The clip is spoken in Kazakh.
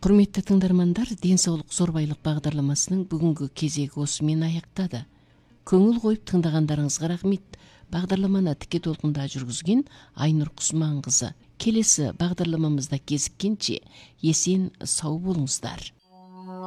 Құрметті тыңдармандар, денсаулық зор байлық бағдарламасының бүгінгі кезегі осымен аяқтады. Көңіл қойып тыңдағандарыңызға рахмет. Бағдарламаны тіке толқында жүргізген Айнұр Құсманқызы. Келесі бағдарламамызда кезіккенше есен сау болыңыздар.